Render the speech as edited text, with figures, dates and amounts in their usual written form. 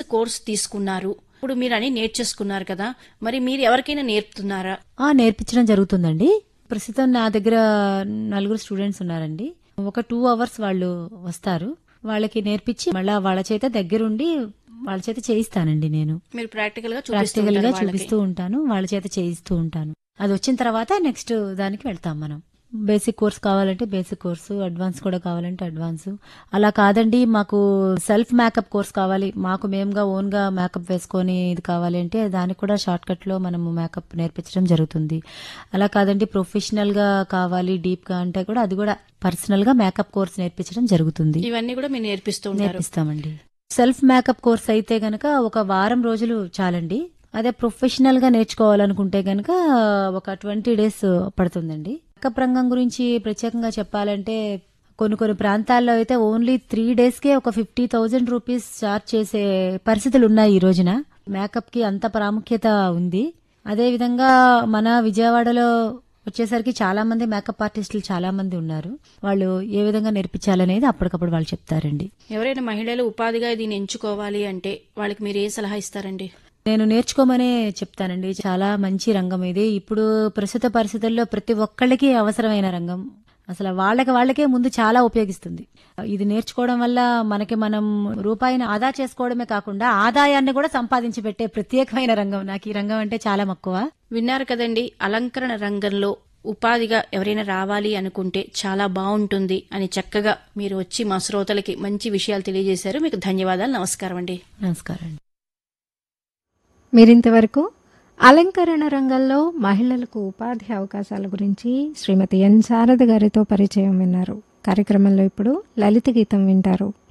Course తీసుకున్నారు. ఇప్పుడు మీరు అని నేర్చేసుకున్నారు కదా, మరి మీరు ఎవరికైనా నేర్పుతున్నారా? నేర్పించడం జరుగుతుందండి. ప్రస్తుతం నా దగ్గర 4 స్టూడెంట్స్ ఉన్నారండి. ఒక 2 hours వాళ్ళు వస్తారు. వాళ్ళకి నేర్పించి మళ్ళా వాళ్ళ చేత దగ్గరుండి వాళ్ళ చేత చేయిస్తానండి. నేను మీరు ప్రాక్టికల్ గా చూపిస్తూ ఉంటాను, వాళ్ళ చేత చేయిస్తూ ఉంటాను. అది వచ్చిన తర్వాత నెక్స్ట్ దానికి వెళ్తాం మనం. బేసిక్ కోర్స్ కావాలంటే బేసిక్ కోర్సు, అడ్వాన్స్ కూడా కావాలంటే అడ్వాన్స్. అలా కాదండి మాకు సెల్ఫ్ మేకప్ కోర్స్ కావాలి, మాకు మేముగా ఓన్ గా మేకప్ వేసుకొని ఇది కావాలి అంటే దానికి కూడా షార్ట్ కట్ లో మనము మేకప్ నేర్పించడం జరుగుతుంది. అలా కాదండి ప్రొఫెషనల్ గా కావాలి డీప్ గా అంటే కూడా అది కూడా పర్సనల్ గా మేకప్ కోర్స్ నేర్పించడం జరుగుతుంది. ఇవన్నీ కూడా మీరు నేర్పిస్తామండి. సెల్ఫ్ మేకప్ కోర్స్ అయితే గనక ఒక వారం రోజులు చాలండి. అదే ప్రొఫెషనల్ గా నేర్చుకోవాలనుకుంటే గనక ఒక 20 days పడుతుందండి. మేకప్ రంగం గురించి ప్రత్యేకంగా చెప్పాలంటే కొన్ని ప్రాంతాల్లో అయితే ఓన్లీ 3 days కే ఒక 50,000 రూపీస్ చార్జ్ చేసే పరిస్థితులు ఉన్నాయి ఈ రోజున. మేకప్ కి అంత ప్రాముఖ్యత ఉంది. అదే విధంగా మన విజయవాడలో వచ్చేసరికి చాలా మంది మేకప్ ఆర్టిస్టులు చాలా మంది ఉన్నారు. వాళ్ళు ఏ విధంగా నేర్పించాలనేది అప్పటికప్పుడు వాళ్ళు చెప్తారండి. ఎవరైనా మహిళలు ఉపాధిగా దీన్ని ఎంచుకోవాలి అంటే వాళ్ళకి మీరు ఏ సలహా ఇస్తారండి? నేను నేర్చుకోమనే చెప్తానండి. చాలా మంచి రంగం ఇది. ఇప్పుడు ప్రస్తుత పరిస్థితుల్లో ప్రతి ఒక్కళ్ళకి అవసరమైన రంగం. అసలు వాళ్ళకే ముందు చాలా ఉపయోగిస్తుంది. ఇది నేర్చుకోవడం వల్ల మనం రూపాయిని ఆదా చేసుకోవడమే కాకుండా ఆదాయాన్ని కూడా సంపాదించి పెట్టే ప్రత్యేకమైన రంగం. నాకు ఈ రంగం అంటే చాలా మక్కువ. విన్నారు కదండి, అలంకరణ రంగంలో ఉపాధిగా ఎవరైనా రావాలి అనుకుంటే చాలా బాగుంటుంది అని చక్కగా మీరు వచ్చి మా శ్రోతలకి మంచి విషయాలు తెలియజేశారు. మీకు ధన్యవాదాలు. నమస్కారం అండి. నమస్కారం అండి. మీరింతవరకు అలంకరణ రంగంలో మహిళలకు ఉపాధి అవకాశాల గురించి శ్రీమతి ఎన్ శారద గారితో పరిచయం విన్నారు. కార్యక్రమంలో ఇప్పుడు లలిత గీతం వింటారు.